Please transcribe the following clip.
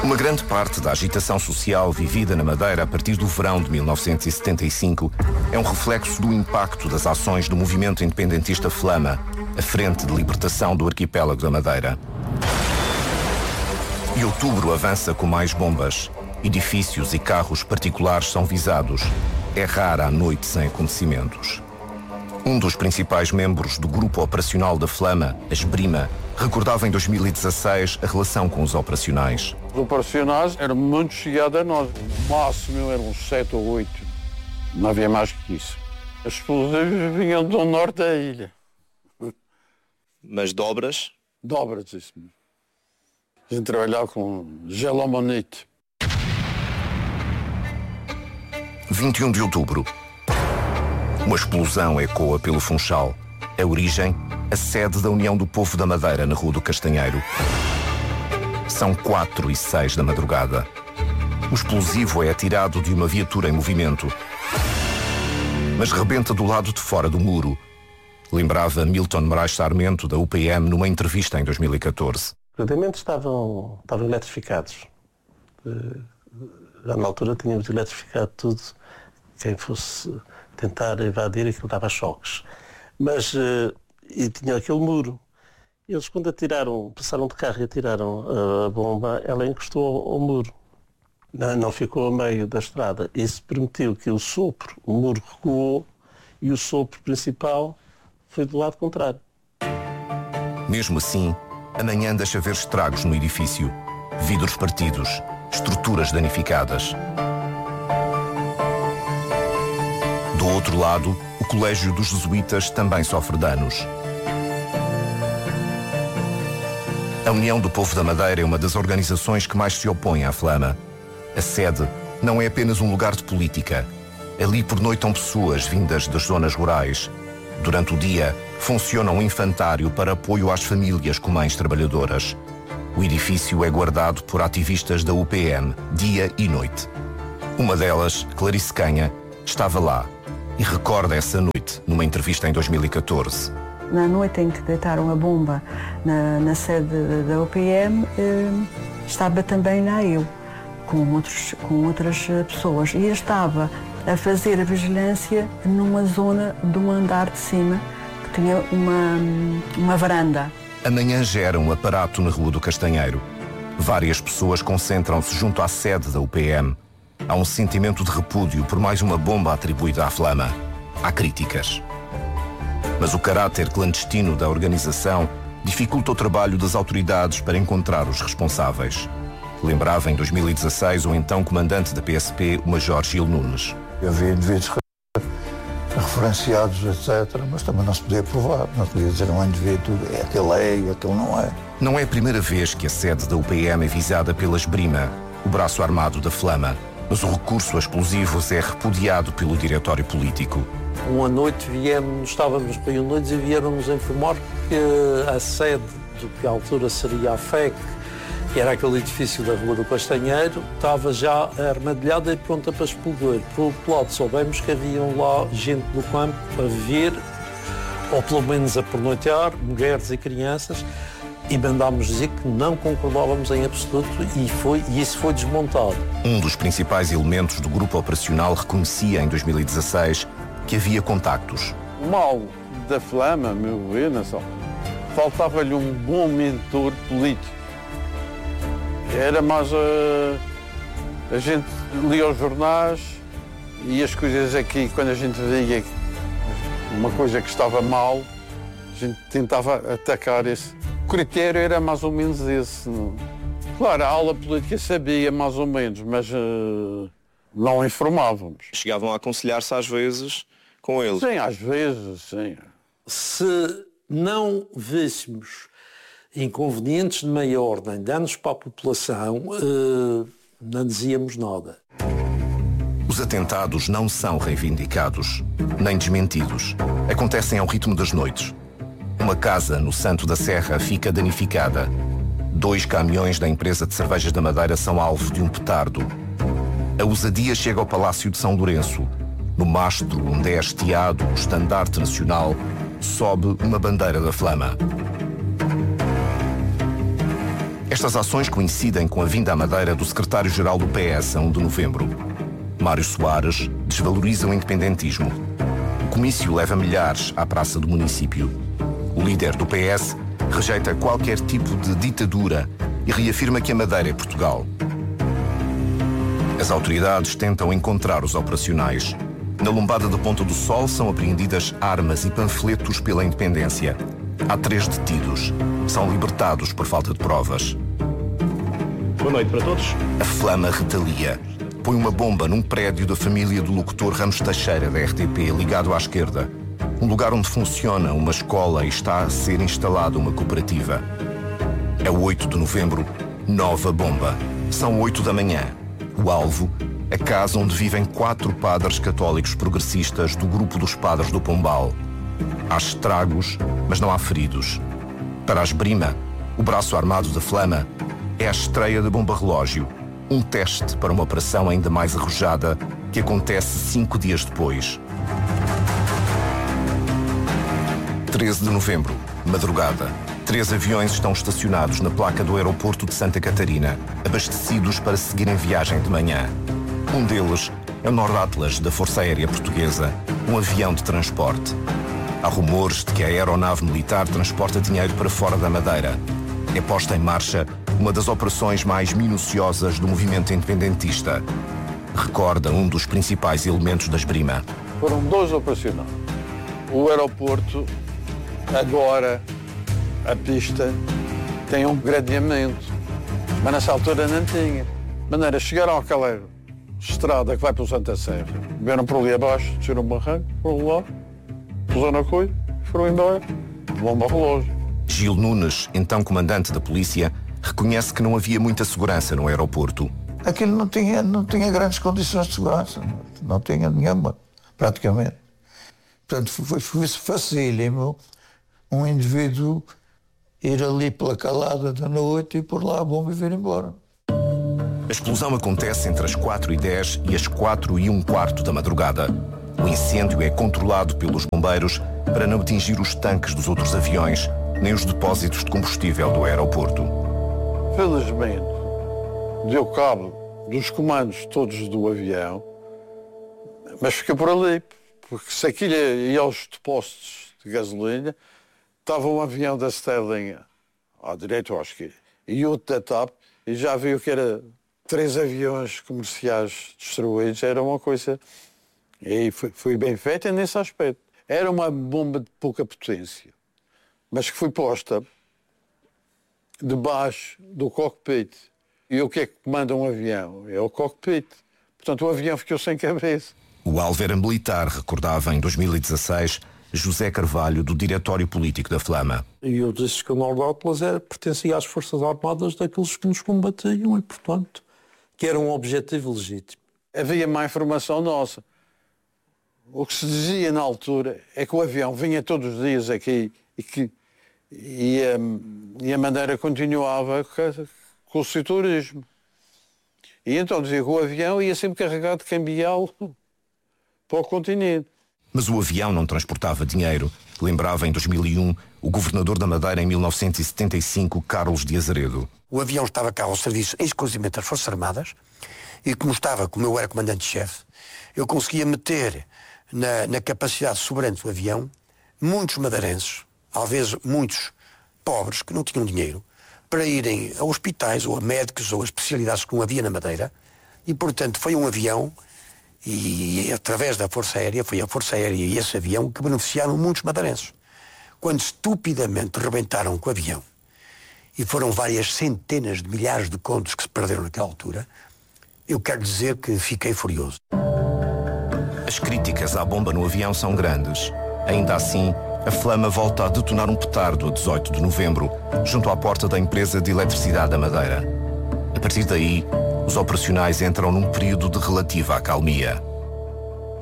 Uma grande parte da agitação social vivida na Madeira a partir do verão de 1975 é um reflexo do impacto das ações do movimento independentista Flama, a Frente de Libertação do Arquipélago da Madeira. E outubro avança com mais bombas. Edifícios e carros particulares são visados. É rara a noite sem acontecimentos. Um dos principais membros do grupo operacional da Flama, a Esbrima, recordava em 2016 a relação com os operacionais. Os operacionais eram muito chegados a nós. O máximo eram 7 ou 8. Não havia mais que isso. Os explosivos vinham do norte da ilha. Mas dobras? Dobras, isso mesmo. A gente trabalhava com gelomonite. 21 de outubro. Uma explosão ecoa pelo Funchal. A origem, a sede da União do Povo da Madeira, na Rua do Castanheiro. São 4h06 da madrugada. O explosivo é atirado de uma viatura em movimento, mas rebenta do lado de fora do muro. Lembrava Milton Moraes Sarmento, da UPM, numa entrevista em 2014. Os radiamentos estavam eletrificados. Já na altura tínhamos eletrificado tudo. Quem fosse tentar invadir, aquilo dava choques. Mas e tinha aquele muro. Eles, quando atiraram, passaram de carro e atiraram a bomba, ela encostou ao muro. Não ficou a meio da estrada. Isso permitiu que o muro recuou e o sopro principal foi do lado contrário. Mesmo assim, amanhã deixa ver estragos no edifício. Vidros partidos, estruturas danificadas. Do outro lado, o Colégio dos Jesuítas também sofre danos. A União do Povo da Madeira é uma das organizações que mais se opõe à Flama. A sede não é apenas um lugar de política. Ali pernoitam pessoas vindas das zonas rurais. Durante o dia, funciona um infantário para apoio às famílias com mães trabalhadoras. O edifício é guardado por ativistas da UPM, dia e noite. Uma delas, Clarice Canha, estava lá e recorda essa noite numa entrevista em 2014. Na noite em que deitaram a bomba na sede da UPM, estava também lá eu, com outras pessoas. E eu estava a fazer a vigilância numa zona de um andar de cima, que tinha uma varanda. Amanhã gera um aparato na Rua do Castanheiro. Várias pessoas concentram-se junto à sede da UPM. Há um sentimento de repúdio por mais uma bomba atribuída à Flama. Há críticas. Mas o caráter clandestino da organização dificulta o trabalho das autoridades para encontrar os responsáveis. Lembrava em 2016 o então comandante da PSP, o Major Gil Nunes. Havia indivíduos referenciados, etc., mas também não se podia provar. Não podia dizer um indivíduo, aquele não é. Não é a primeira vez que a sede da UPM é visada pela Esbrima, o braço armado da Flama. Mas o recurso a explosivos é repudiado pelo diretório político. Uma noite estávamos reunidos e vieram-nos informar que a sede do que à altura seria a FEC, que era aquele edifício da Rua do Castanheiro, estava já armadilhada e pronta para explodir. Por outro lado, soubemos que haviam lá gente no campo a viver, ou pelo menos a pernoitear, mulheres e crianças, e mandámos dizer que não concordávamos em absoluto e isso foi desmontado. Um dos principais elementos do grupo operacional reconhecia em 2016 que havia contactos. O mal da Flama, a meu ver, faltava-lhe um bom mentor político. Era mais a gente lia os jornais e as coisas aqui, quando a gente via uma coisa que estava mal, a gente tentava atacar esse. O critério era mais ou menos esse. Claro, a aula política sabia mais ou menos, mas não informávamos. Chegavam a aconselhar-se às vezes com eles? Sim, às vezes, sim. Se não víssemos inconvenientes de meia ordem, danos para a população, não dizíamos nada. Os atentados não são reivindicados, nem desmentidos. Acontecem ao ritmo das noites. Uma casa no Santo da Serra fica danificada. 2 caminhões da empresa de cervejas da Madeira são alvo de um petardo. A ousadia chega ao Palácio de São Lourenço. No mastro onde é hasteado o estandarte nacional, sobe uma bandeira da Flama. Estas ações coincidem com a vinda à Madeira do secretário-geral do PS a 1 de novembro. Mário Soares desvaloriza o independentismo. O comício leva milhares à praça do município. O líder do PS rejeita qualquer tipo de ditadura e reafirma que a Madeira é Portugal. As autoridades tentam encontrar os operacionais. Na lombada da Ponta do Sol são apreendidas armas e panfletos pela independência. Há 3 detidos. São libertados por falta de provas. Boa noite para todos. A Flama retalia. Põe uma bomba num prédio da família do locutor Ramos Teixeira, da RTP, ligado à esquerda. Um lugar onde funciona uma escola e está a ser instalada uma cooperativa. É o 8 de novembro, nova bomba. São 8 da manhã. O alvo, a casa onde vivem 4 padres católicos progressistas do grupo dos Padres do Pombal. Há estragos, mas não há feridos. Para a Esbrima, o braço armado da Flama, é a estreia da bomba relógio. Um teste para uma operação ainda mais arrojada que acontece 5 dias depois. 13 de novembro, madrugada. 3 aviões estão estacionados na placa do aeroporto de Santa Catarina, abastecidos para seguirem viagem de manhã. Um deles é o Nordatlas da Força Aérea Portuguesa, um avião de transporte. Há rumores de que a aeronave militar transporta dinheiro para fora da Madeira. É posta em marcha uma das operações mais minuciosas do movimento independentista. Recorda um dos principais elementos da Esbrima. Foram 2 operacionais. O aeroporto, agora, a pista, tem um gradeamento, mas nessa altura não tinha. De maneira, chegaram àquela estrada que vai para o Santa Serra, vieram por ali abaixo, desceram um barranco, por lá, puseram a coisa, foram embora, bomba relógio. Gil Nunes, então comandante da polícia, reconhece que não havia muita segurança no aeroporto. Aquilo não tinha grandes condições de segurança, não tinha nenhuma, praticamente. Portanto, foi facílimo um indivíduo ir ali pela calada da noite e pôr lá a bomba e vir embora. A explosão acontece entre as 4h10 e as 4h15 da madrugada. O incêndio é controlado pelos bombeiros para não atingir os tanques dos outros aviões, nem os depósitos de combustível do aeroporto. Felizmente, deu cabo dos comandos todos do avião, mas fica por ali, porque se aquilo ia aos depósitos de gasolina, estava um avião da Sterling à direita ou à esquerda e outro da TAP, e já viu que era 3 aviões comerciais destruídos, era uma coisa... E foi bem feita nesse aspecto. Era uma bomba de pouca potência, mas que foi posta debaixo do cockpit. E o que é que comanda um avião? É o cockpit. Portanto, o avião ficou sem cabeça. O alvo era militar, recordava em 2016 José Carvalho, do Diretório Político da Flama. E eu disse que o Nordatlas pertencia às Forças Armadas daqueles que nos combatiam e, portanto, que era um objetivo legítimo. Havia má informação nossa. O que se dizia na altura é que o avião vinha todos os dias aqui e a Madeira continuava com o seu turismo. E então dizia que o avião ia sempre carregado de cambial para o continente. Mas o avião não transportava dinheiro. Lembrava em 2001 o governador da Madeira em 1975, Carlos de Azeredo. O avião estava cá ao serviço exclusivamente das Forças Armadas e como eu era comandante-chefe, eu conseguia meter na capacidade soberana do avião muitos madeirenses, às vezes muitos pobres que não tinham dinheiro, para irem a hospitais ou a médicos ou a especialidades que não havia na Madeira e, portanto, foi um avião e através da Força Aérea, foi a Força Aérea e esse avião que beneficiaram muitos madeirenses. Quando estupidamente rebentaram com o avião e foram várias centenas de milhares de contos que se perderam naquela altura, eu quero dizer que fiquei furioso. As críticas à bomba no avião são grandes. Ainda assim, a Flama volta a detonar um petardo a 18 de novembro, junto à porta da empresa de eletricidade da Madeira. A partir daí, os operacionais entram num período de relativa acalmia.